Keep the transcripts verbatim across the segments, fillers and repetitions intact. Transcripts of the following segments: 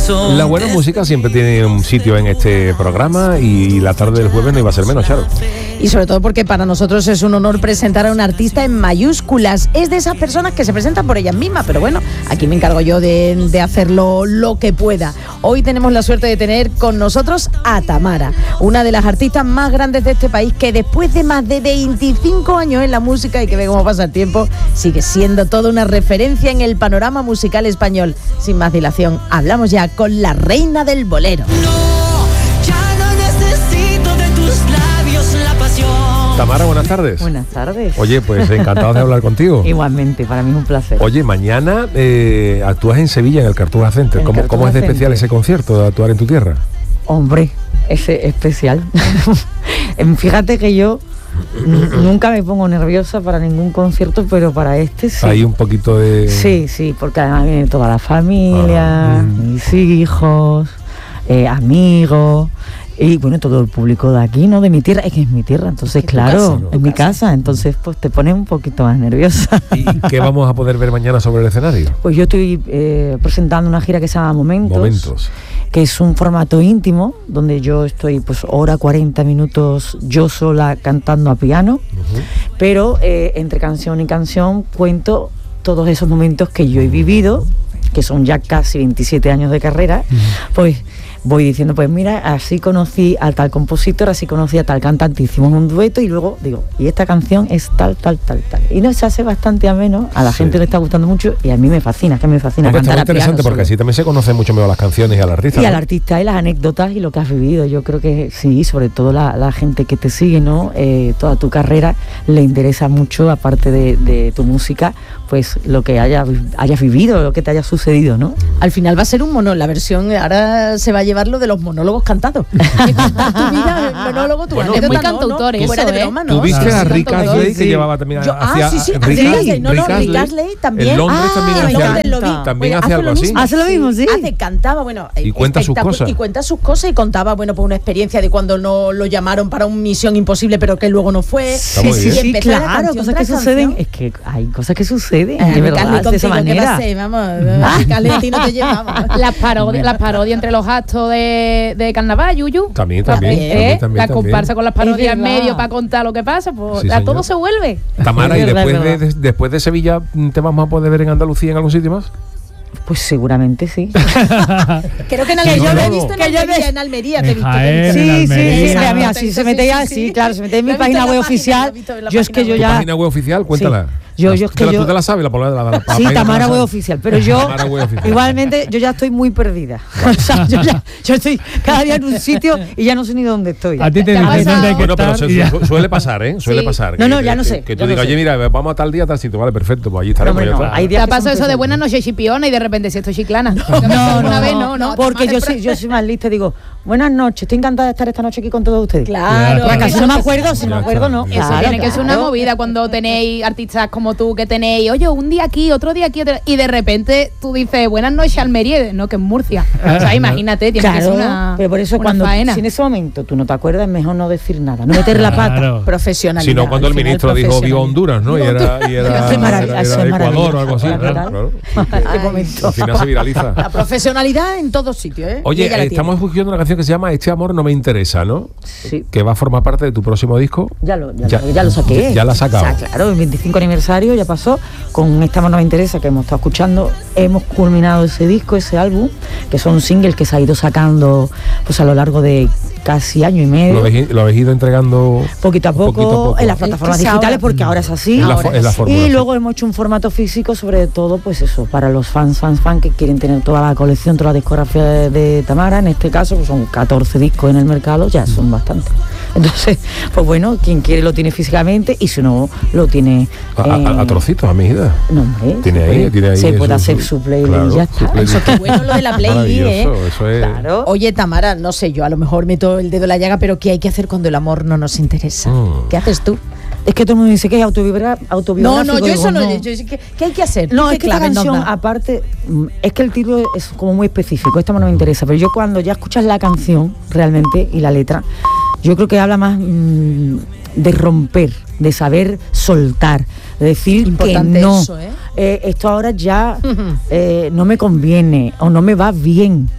La buena música siempre tiene un sitio en este programa y la tarde del jueves no iba a ser menos, Charo. Y sobre todo porque para nosotros es un honor presentar a un artista en mayúsculas. Es de esas personas que se presentan por ellas mismas, pero bueno, aquí me encargo yo de, de hacerlo lo que pueda. Hoy tenemos la suerte de tener con nosotros a Tamara, una de las artistas más grandes de este país, que después de más de veinticinco años en la música, y que ve cómo pasa el tiempo, sigue siendo toda una referencia en el panorama musical español. Sin más dilación, hablamos ya con la reina del bolero. Tamara, buenas tardes. Buenas tardes. Oye, pues encantado de hablar contigo. Igualmente, para mí es un placer. Oye, mañana eh, actúas en Sevilla, en el Cartuja Center. ¿Cómo, Cartuja ¿Cómo es de Center. especial ese concierto de actuar en tu tierra? Hombre, ese especial. Fíjate que yo n- nunca me pongo nerviosa para ningún concierto, pero para este sí. Hay un poquito de... Sí, sí, porque además viene toda la familia, Ah. mis hijos, eh, amigos. Y bueno, todo el público de aquí, ¿no? De mi tierra, es que es mi tierra, entonces Es tu claro, casa, ¿no? es mi casa, entonces pues te pones un poquito más nerviosa. ¿Y qué vamos a poder ver mañana sobre el escenario? Pues yo estoy eh, presentando una gira que se llama Momentos, Momentos. que es un formato íntimo, donde yo estoy pues hora cuarenta minutos yo sola cantando a piano, Uh-huh. pero eh, entre canción y canción cuento todos esos momentos que yo he vivido, que son ya casi veintisiete años de carrera, pues voy diciendo, pues mira, así conocí a tal compositor, así conocí a tal cantante, hicimos un dueto y luego digo, y esta canción es tal, tal, tal, tal. Y no se hace bastante ameno, a la Sí. gente le está gustando mucho y a mí me fascina, es que me fascina Hombre, está cantar muy a piano interesante porque solo. así también se conocen mucho mejor las canciones y al artista. Y ¿no? al artista y las anécdotas y lo que has vivido. Yo creo que sí, sobre todo la, la gente que te sigue, ¿no? Eh, toda tu carrera le interesa mucho, aparte de, de tu música, pues lo que haya, hayas vivido, lo que te haya sucedido, ¿no? Al final va a ser un mono, la versión ahora se va a llevar lo de los monólogos cantados. Que contar tu vida, el monólogo, tu Bueno, anécdota, muy no, cantautor no, eso, fuera de ¿eh? broma, ¿no? ¿Tú viste Sí, a sí, Rick cantautor. Astley que sí. llevaba también Yo- hacia... ah, sí, sí, Rick Rick Astley, Astley, no, no, Rick Rick Astley también. En Londres Ah, también en hacía, Londres lo vi. también Pues hacía hace algo lo así. mismo. Hace lo mismo, sí. Hace, cantaba, bueno, Y cuenta sus espectacu- cosas. Y cuenta sus cosas y contaba, bueno, pues una experiencia de cuando no lo llamaron para una misión imposible, pero que luego no fue. Está muy bien. Y Sí, empezó la claro, canción cosas que tras suceden. canción. Es que hay cosas que suceden, Eh, de verdad, Carly, de esa contigo, ¿qué manera. pasé? Vamos, Carly, a ti no te llevamos. Las parodias, las parodias entre los actos de, de carnaval, Yuyu. También, también, ¿Eh? también, también, La también. comparsa con las parodias en verdad. medio para contar lo que pasa, pues Sí, a señor. todo se vuelve. Tamara, Es ¿y verdad, después es de, de- después de Sevilla te vamos a poder ver en Andalucía en algún sitio más? Pues seguramente sí. Creo que en Sí, Almería, yo no, lo he no. visto en Que yo Almería, ve- en Almería te he visto. Jaén, te he visto. en Sí, sí, sí, Almería. mira, mira, si Sí, se sí, mete ya, sí, sí, sí. claro, se mete en Lo mi he visto página en la web página, oficial. lo he visto en la Yo es que página yo ¿Tu ya... página web oficial? Cuéntala. Yo- La- yo es tú que la- yo- ¿Tú te la sabes? La, la, la, la- la Sí, página Tamara te la web sabes. oficial, pero yo Tamara web oficial. igualmente yo ya estoy muy perdida. O sea, yo, ya, yo estoy cada día en un sitio y ya no sé ni dónde estoy. A ti te ¿Te ha dicen pasado? dónde hay que Bueno, pero estar su- y ya. su- suele pasar, ¿eh? Suele Sí. pasar. No, que- no, ya que- no sé, Que ya tú no digas, sé. oye, mira, vamos a tal día, a tal sitio. Vale, perfecto, pues allí estaremos. hombre, ya no, está. hay ¿Te días ha que pasado son eso de perfectos. buenas noches chipiona y de repente si estoy chiclana? No, una no, vez no, no. porque yo soy, yo soy más lista, digo, buenas noches, estoy encantada de estar esta noche aquí con todos ustedes. Claro. Ya, Porque si no me acuerdo, si no Ya me acuerdo, está, no. ya Eso está. tiene que ser una claro. movida cuando tenéis artistas como tú que tenéis, oye, un día aquí, otro día aquí, otro- y de repente tú dices, buenas noches Almería, no, que es Murcia. O sea, imagínate, tiene que Claro, ser una, pero por eso una cuando faena. si en ese momento tú no te acuerdas, es mejor no decir nada, no meter la pata. Claro. Profesionalidad. Si no, cuando al el final, ministro dijo viva profesionalidad. Honduras, ¿no? Y era, y era, Eso es maravilloso, era- eso era es Ecuador maravilloso. o algo así. Claro, Claro, claro. claro. Qué momento. Al final se viraliza. La profesionalidad en todos sitios, ¿eh? Y Oye, ella la eh, estamos tiene. escuchando una canción que se llama Este amor no me interesa, ¿no? Sí. Que va a formar parte de tu próximo disco. Ya lo, ya, Ya- lo, ya lo saqué. ya la has sacado. O sea, claro, el veinticinco aniversario ya pasó. Con Esta mano no me interesa, que hemos estado escuchando, hemos culminado ese disco, ese álbum, que son singles que se ha ido sacando pues a lo largo de casi año y medio. Lo habéis, lo habéis ido entregando Poquito a poco, poquito a poco. en las plataformas Es que es digitales, ahora. porque ahora es así. Es la, Ahora fo- es la sí. fórmula. Y sí. luego hemos hecho un formato físico, sobre todo, pues eso, para los fans, fans, fans que quieren tener toda la colección, toda la discografía de, de Tamara. En este caso, pues son catorce discos en el mercado, ya son bastantes. Entonces, pues bueno, quien quiere lo tiene físicamente y si no, lo tiene... A, a- a eh, trocitos, a medida. No, hombre, Tiene se ahí, puede- tiene ahí se su- puede hacer su- su playlist claro, y ya su está. playlist. Eso, qué bueno lo de la playlist, ¿eh? Maravilloso, eso es. Claro. Oye, Tamara, no sé, yo a lo mejor meto el dedo en la llaga, pero ¿qué hay que hacer cuando el amor no nos interesa? Mm. ¿Qué haces tú? Es que todo el mundo dice que es autobiogra- No, autobiográfico. no, yo digo, eso no. yo- yo- ¿qué, qué hay que hacer? No, ¿Qué es que esta clave nos canción, da? aparte, mm, es que el título es como muy específico, esta no me interesa, pero yo cuando ya escuchas la canción realmente y la letra, yo creo que habla más mm, de romper, de saber soltar, de decir Importante que no, eso, ¿eh? eh, esto ahora ya eh, no me conviene o no me va bien.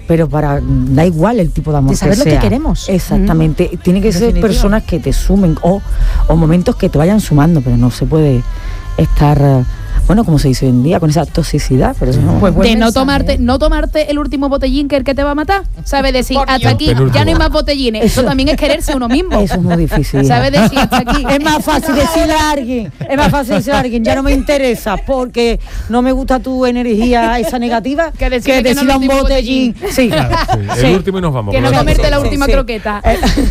pero para da igual el tipo de amor de saber que lo sea. que queremos. Exactamente, mm. tiene que ser Definitiva. personas que te sumen o, o momentos que te vayan sumando, pero no se puede estar, bueno, como se dice hoy en día, con esa toxicidad, pero eso no. Pues buen de no mensaje. tomarte, no tomarte el último botellín que es el que te va a matar. ¿Sabes? Decir, Por hasta Dios. aquí Penúltimo. ya no hay más botellines. Eso, Eso- también es quererse uno mismo. Eso es muy difícil. ¿Sabes? Decir, hasta aquí. Es más fácil decirle a alguien, es más fácil decirle a alguien, ya no me interesa porque no me gusta tu energía esa negativa, Que decirle que no decirle a el un último botellín. Sí. Claro, sí. Sí. El último y nos vamos. Que no Con la comerte otra. la Sí, última sí. croqueta.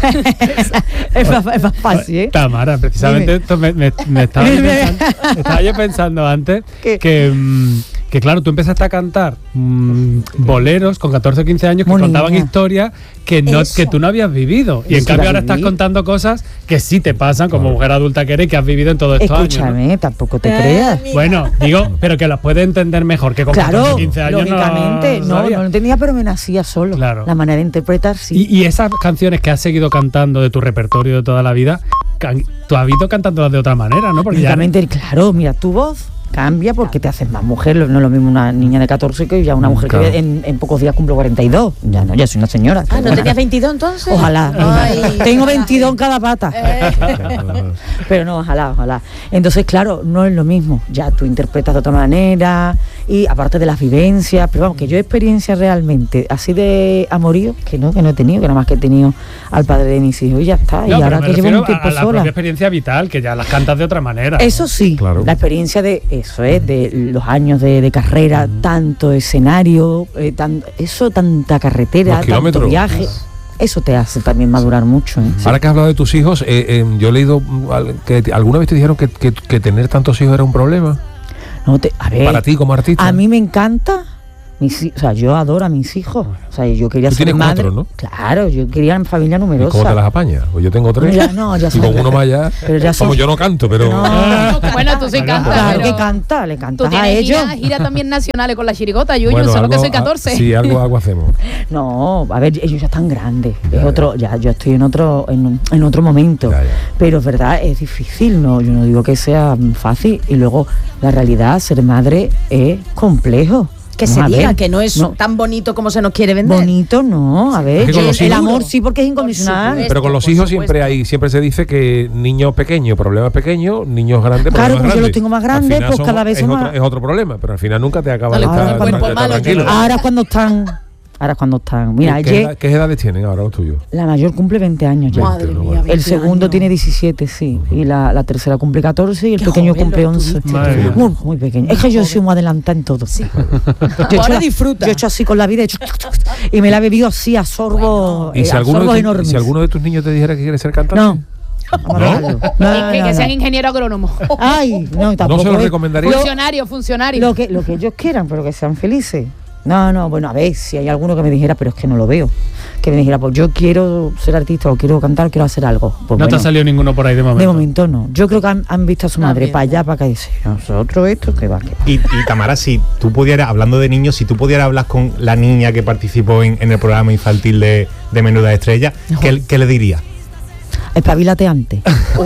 es, más, es más fácil, ¿eh? Tamara, precisamente Dime. esto me, me- me estaba, yo pensando, estaba yo pensando antes ¿Qué? que, mm, que claro, tú empezaste a cantar mm, boleros con catorce o quince años que Muy contaban niña. historias que no Eso. que tú no habías vivido y en Sí, cambio la ahora viví. estás contando cosas que sí te pasan como mujer adulta que eres, que has vivido en todos estos años, ¿no? Escúchame, tampoco te Eh, creas. mira. Bueno, digo, pero que las puedes entender mejor que con Claro, catorce o quince años. lógicamente, no, no, sabía. no lo entendía, pero me nacía solo. Claro. La manera de interpretar, sí. Y, y esas canciones que has seguido cantando de tu repertorio de toda la vida, can- tú has ido cantándolas de otra manera, ¿no? Porque ya Lógicamente, claro, mira, tu voz cambia porque te haces más mujer. No es lo mismo una niña de catorce que ya una mujer Claro. que en, en pocos días cumplo cuarenta y dos. Ya no, ya soy una señora. Ah, ¿no tenías veintidós entonces? Ojalá. Ay. Tengo veintidós en cada pata. Pero no, ojalá, ojalá. Entonces, claro, no es lo mismo. Ya tú interpretas de otra manera y aparte de las vivencias, pero vamos, que yo experiencia realmente así de amorío, que no, que no he tenido, que nada más que he tenido al padre de mis hijos y ya está. No, y pero ahora me que llevo refiero un tiempo a, a la sola. propia experiencia vital, que ya las cantas de otra manera. Eso sí, Claro. la experiencia de eso es de los años de, de carrera, tanto escenario, eh, tan- eso, tanta carretera, Los tanto kilómetros. viaje, eso te hace también madurar mucho. ¿eh? Ahora que has hablado de tus hijos, eh, eh, yo he leído mm, al- que te- alguna vez te dijeron que, que- que tener tantos hijos era un problema No te- a ver, para ti como artista. a mí me encanta, mis, hi- o sea, yo adoro a mis hijos, o sea, yo quería Tú ser tienes madre, cuatro, ¿no? claro, yo quería una familia ¿Y numerosa. cómo te las apañas? Pues yo tengo tres. Ya, no, ya y son- con uno más ya. pero ya son- Como yo no canto, pero. No. Bueno, tú sí cantas. Claro pero que canta, le Tú cantas a tienes ellos. gira, gira también nacionales con la chirigota, Yuyu, Bueno, solo que algo- soy catorce. Sí, algo, algo hacemos. No, a ver, ellos ya están grandes. Ya, es ya. otro, ya yo estoy en otro, en, un- en otro momento. Ya, ya. Pero es verdad, es difícil, no, yo no digo que sea mm, fácil. Y luego la realidad, ser madre es complejo. Que Vamos se a diga ver, que no es no, tan bonito como se nos quiere vender. bonito, no, a ver, Es que con el, los el hijos- amor sí porque es incondicional. supuesto. Pero con los por hijos supuesto. siempre hay, siempre se dice que niños pequeños, problemas pequeños, niños grandes, Claro, problemas como yo grandes. los tengo más Al grandes, final pues son- cada vez es son otro, más- es otro problema, pero al final nunca te acaba No de le estar, ponen cuerpo de estar malo, tranquilo. yo no- Ahora es cuando están, ahora es cuando están. Mira, ¿Qué, qué ayer edad- qué edades tienen ahora los tuyos? la mayor cumple veinte años ya. Madre veinte, mía, ¿no? El veinte segundo años. tiene diecisiete, sí. Y la, la tercera cumple catorce y el Qué pequeño joven cumple lo once. tuviste, Madre tú. mía. Muy, muy pequeño. Es que yo soy muy adelantada en todo. Sí. Yo he hecho- Ahora disfruta. Yo he hecho así con la vida he hecho y me la he bebido así a sorbo, ¿Y eh, si a alguno, sorbos de tu- enormes. si alguno de tus niños te dijera que quiere ser cantante? No. Vamos a dejarlo. No, Y que, no, que sean no. ingeniero agrónomo. Ay, no, tampoco. se lo es- recomendaría. Lo, Funcionario, funcionario. lo que, lo que ellos quieran, pero que sean felices. No, no, bueno, a ver, si hay alguno que me dijera, pero es que no lo veo. Que me dijera, pues yo quiero ser artista o quiero cantar, quiero hacer algo. Pues no bueno, te ha salido ninguno por ahí de momento. de momento no. Yo creo que han, han visto a su Ah, madre bien. para allá, para acá y dice, nosotros esto, que va, que va. Y, y Tamara, si tú pudieras, hablando de niños, si tú pudieras hablar con la niña que participó en, en el programa infantil de, de Menuda Estrella, ¿qué, qué le dirías? Espabilate antes.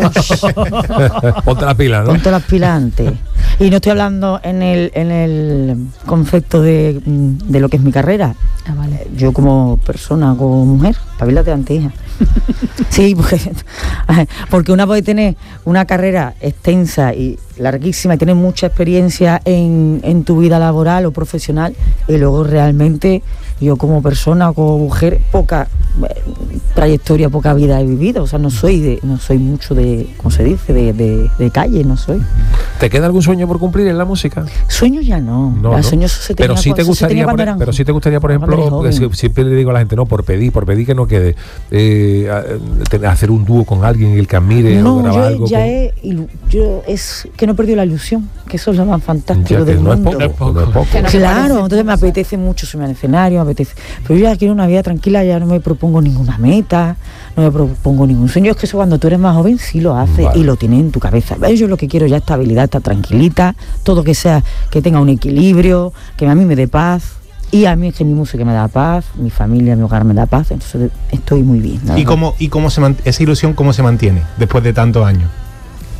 Ponte la pila, ¿no? Ponte las pilas antes. Y no estoy hablando en el, en el concepto de, mm, de lo que es mi carrera. Ah, vale. Yo como persona, como mujer, espabilate antes, hija. Sí, porque, porque una puede tener una carrera extensa y larguísima y tener mucha experiencia en, en tu vida laboral o profesional y luego realmente yo como persona o como mujer poca eh, trayectoria, poca vida he vivido. O sea, no soy de, no soy mucho de, ¿cómo se dice? De, de, de calle, no soy. ¿Te queda algún sueño por cumplir en la música? Sueños ya no. No, Los no. sueños se pero tenía sí cu- te se tenía gustaría, cuando por, eran- pero sí te gustaría, por cuando ejemplo, eres porque joven. si- siempre le digo a la gente, no, por pedir, por pedir que no quede, eh, a- te- hacer un dúo con alguien, el que admire, o No, grabar yo algo. ya con- he, ilu- yo es que no he perdido la ilusión, que eso es lo más fantástico Ya que del no es mundo. poco, no es poco. Que no te Claro, parece entonces me apetece mucho subirme al escenario, me apetece. Pero yo ya quiero una vida tranquila, ya no me propongo ninguna meta, no me propongo ningún sueño. Es que eso cuando tú eres más joven sí lo haces Vale. y lo tienes en tu cabeza. Yo lo que quiero ya es estabilidad, estar tranquilita, todo que sea, que tenga un equilibrio, que a mí me dé paz. Y a mí es que mi música me da paz, mi familia, mi hogar me da paz, entonces estoy muy bien. nada ¿Y más. cómo, y cómo se man- esa ilusión cómo se mantiene después de tantos años?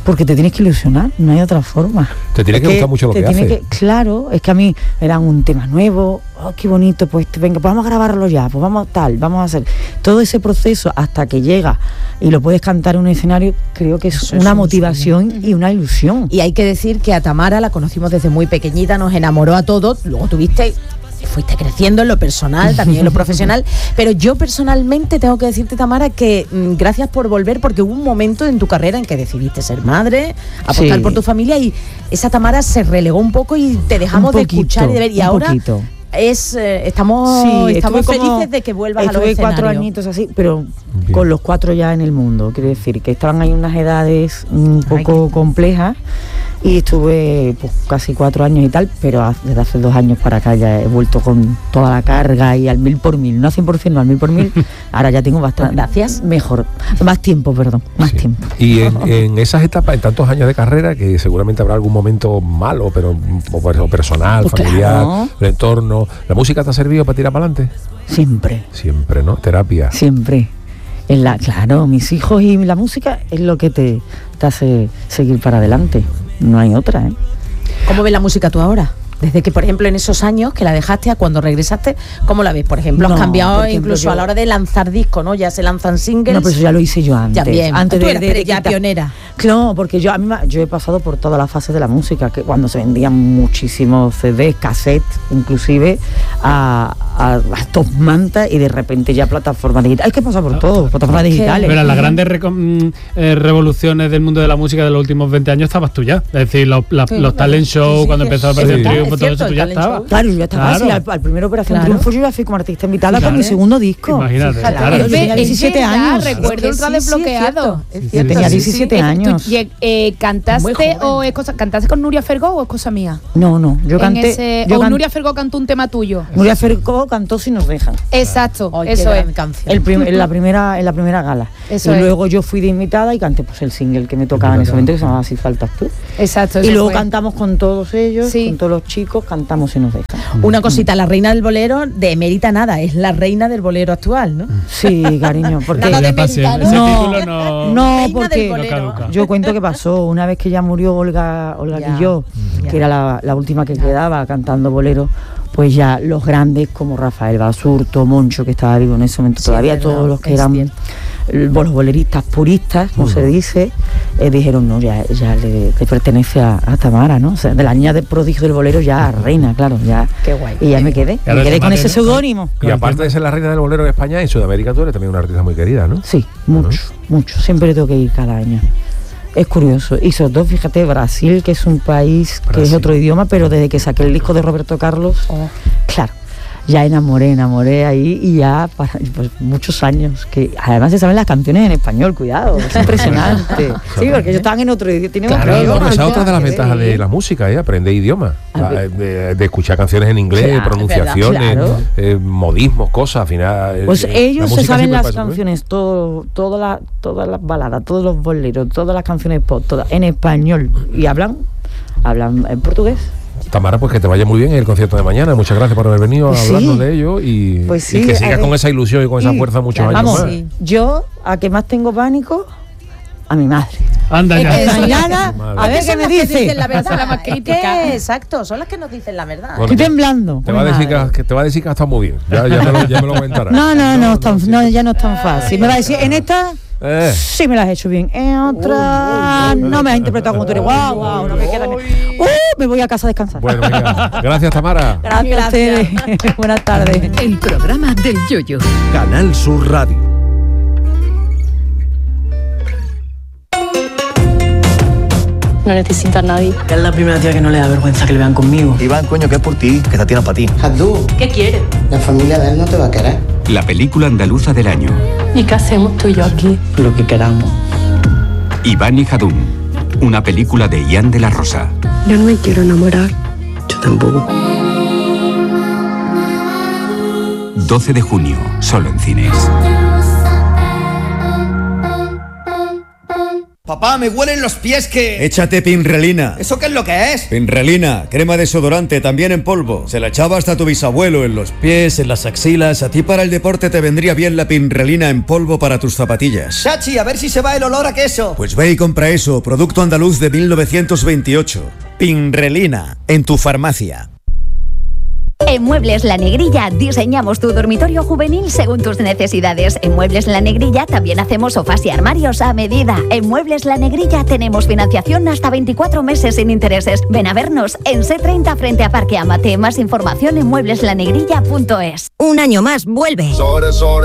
Porque te tienes que ilusionar, no hay otra forma. Te tiene Es que gustar mucho lo te que tiene haces. que- claro, es que a mí era un tema nuevo, oh, qué bonito, pues venga, pues vamos a grabarlo ya, pues vamos tal, vamos a hacer todo ese proceso hasta que llega y lo puedes cantar en un escenario, creo que es Eso es una un motivación y una ilusión. Y hay que decir que a Tamara la conocimos desde muy pequeñita, nos enamoró a todos, luego tuviste, fuiste creciendo en lo personal, también en lo profesional, pero yo personalmente tengo que decirte, Tamara, que mm, gracias por volver, porque hubo un momento en tu carrera en que decidiste ser madre, apostar Sí. por tu familia, y esa Tamara se relegó un poco y te dejamos Un de poquito, escuchar y de ver, y un ahora poquito. es eh, estamos, Sí, estamos estuve como- felices de que vuelvas a los Estuve cuatro escenarios. añitos así, pero Bien. con los cuatro ya en el mundo. Quiero decir que estaban ahí unas edades un Ay, poco complejas y estuve pues casi cuatro años y tal, pero ha- desde hace dos años para acá ya he vuelto con toda la carga y al mil por mil, no al cien por ciento, no al mil por mil. Ahora ya tengo bastante, Gracias. mejor, más tiempo, perdón, más Sí. tiempo. Y en, en esas etapas, en tantos años de carrera, que seguramente habrá algún momento malo, pero o per- o personal, Pues familiar, claro. el entorno, ¿la música te ha servido para tirar para adelante? Siempre, Siempre, ¿no? Terapia. siempre. En la, claro, mis hijos y la música es lo que te, te hace seguir para adelante. No hay otra, ¿eh? ¿Cómo ves la música tú ahora? Desde que, por ejemplo, en esos años que la dejaste a cuando regresaste, ¿cómo la ves? Por ejemplo, has No, cambiado por ejemplo, incluso yo- a la hora de lanzar discos, ¿no? Ya se lanzan singles. No, pero eso ya lo hice yo antes. Ya bien. Antes Tú de, eras de- de pre- ya quitar- pionera. No, porque yo a mí me- yo he pasado por todas las fases de la música, que cuando se vendían muchísimos C Ds, cassettes, inclusive a, a, a top manta y de repente ya plataformas digitales. Hay que pasar por todo, plataformas es que- digitales. Pero en las grandes reco- mm, eh, revoluciones del mundo de la música de los últimos veinte años estabas tú ya. Es decir, los, la- Sí, los talent shows, sí, sí, cuando que empezó a es aparecer el verdad, triunfo, es todo cierto, eso, tú el ya talent estabas. show. Claro, yo ya estaba Claro. así, al, al primer Operación Claro. Triunfo yo ya fui como artista invitada con mi Fíjate. segundo disco. Imagínate, Fíjate. claro. Yo Es tenía ve- diecisiete es verdad, años. recuerdo Es que ultra sí, sí, es desbloqueado. cierto, es Yo cierto, tenía sí, sí. diecisiete ¿Tú años. lleg- eh, cantaste Muy joven. o es cosa, cantaste con Nuria Fergó o es cosa mía? No, no, yo En canté. ese- yo o can- Nuria Fergó cantó un tema tuyo. Nuria Ferco cantó Si nos dejan. Exacto, Ay, qué eso gran es. canción. El prim- en, la primera, en la primera gala. Eso y es. luego yo fui de invitada y canté pues el single que me tocaba en ese momento, que se llamaba Si faltas tú. Exacto. Y eso luego fue. cantamos con todos ellos, Sí. con todos los chicos, cantamos Si nos dejan. Una cosita, la reina del bolero de emérita nada, es la reina del bolero actual, ¿no? Sí, cariño, porque Nada de Ya pasé, menta, ¿no? ese No, título no, no, Reina porque del bolero. no caduca. yo cuento que pasó una vez que ya murió Olga, Olga Ya, Guilló, ya. que era la, la última que quedaba cantando bolero, pues ya los grandes como Rafael Basurto, Moncho, que estaba vivo en ese momento Sí, todavía, es verdad, todos los que es eran cierto. eh, los boleristas puristas, como se dice, eh, dijeron, no, ya, ya le, le pertenece a, a Tamara, ¿no? O sea, de la niña de prodigio del bolero ya a reina, claro, ya. Qué guay. Y ya me quedé, Claro, me quedé el con tema ese de- seudónimo. Y aparte de ser la reina del bolero en España, en Sudamérica tú eres también una artista muy querida, ¿no? Sí, mucho, mucho. Siempre tengo que ir cada año. Es curioso. Y sobre todo, fíjate, Brasil, que es un país que Brasil. es otro idioma, pero desde que saqué el disco de Roberto Carlos, claro, ya enamoré, enamoré ahí y ya para, pues, muchos años. Que además se saben las canciones en español, cuidado, es impresionante. Sí, porque ellos estaban en otro idioma. tienen Claro, otro no, idioma, esa es ya, otra de las que ventajas ver. de la música, ¿eh? Aprender idiomas, A ver. de, de escuchar canciones en inglés, Claro, pronunciaciones, es verdad, claro. eh, modismos, cosas, al final. eh, Pues eh, la ellos se música saben siempre las pasa, ¿no? canciones, todo, toda la, todas las baladas, todos los boleros, todas las canciones pop, todas en español. Y hablan, hablan en portugués. Tamara, pues que te vaya muy bien en el concierto de mañana. Muchas gracias por haber venido Pues a sí. hablarnos de ello y, Pues sí, y que a sigas ver. con esa ilusión y con esa Sí, fuerza muchos claro, años Vamos, más. sí. yo a que más tengo pánico, a mi madre. Anda Es que ya. son Mañana, Madre. a ver qué son me las que dice. dicen la verdad. Son las más Es que, críticas. exacto, son las que nos dicen la verdad. Bueno, Estoy temblando. Te va, a mi decir que, madre. que te va a decir que ha estado muy bien. Ya, ya, me, lo, ya me lo comentará. No, no, no, es tan- sí. no, ya no es tan fácil. Me va a decir, en esta Eh. sí me la has hecho bien. En otra no me has interpretado como tú eres. Guau, guau, no me queda ni- Uh, me voy a casa a descansar. Bueno, venga. Gracias, Tamara. Gracias a ustedes. Buenas tardes. El programa del Yoyo. Canal Sur Radio. No necesito a nadie. Es la primera tía que no le da vergüenza que le vean conmigo. Iván, coño, que es por ti, que esta tiene para ti. Jadú, ¿Qué quieres? la familia de él no te va a querer. La película andaluza del año. ¿Y qué hacemos tú y yo aquí? Lo que queramos. Iván y Jadún. Una película de Ian de la Rosa. Yo no me quiero enamorar. Yo tampoco. doce de junio, solo en cines. Papá. Papá, me huelen los pies que... Échate Pinrelina. ¿Eso qué es lo que es? Pinrelina, crema desodorante, también en polvo. Se la echaba hasta tu bisabuelo en los pies, en las axilas. A ti para el deporte te vendría bien la Pinrelina en polvo para tus zapatillas. Chachi, a ver si se va el olor a queso. Pues ve y compra eso, producto andaluz de mil novecientos veintiocho. Pinrelina, en tu farmacia. En Muebles La Negrilla diseñamos tu dormitorio juvenil según tus necesidades. En Muebles La Negrilla también hacemos sofás y armarios a medida. En Muebles La Negrilla tenemos financiación hasta veinticuatro meses sin intereses. Ven a vernos en C treinta frente a Parque Amate. Más información en muebleslanegrilla punto es. Un año más vuelve.